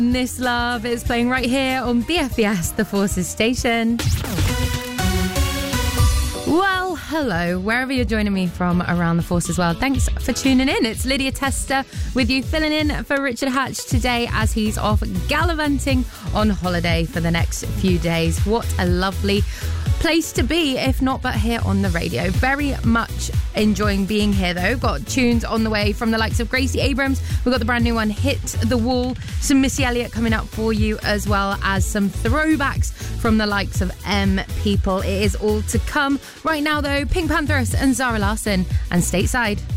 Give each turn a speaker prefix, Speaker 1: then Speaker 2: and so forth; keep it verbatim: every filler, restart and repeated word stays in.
Speaker 1: This Love is playing right here on B F B S, the Forces station. Well, hello, wherever you're joining me from around the Forces world. Thanks for tuning in. It's Lydia Tester with you, filling in for Richard Hatch today as he's off gallivanting on holiday for the next few days. What a lovely place to be, if not but here on the radio. Very much enjoying being here though. Got tunes on the way from the likes of Gracie Abrams. We've got the brand new one, Hit the Wall. Some Missy Elliott coming up for you, as well as some throwbacks from the likes of M People. It is all to come. Right now though, Pink Panthers and Zara Larsson and Stateside.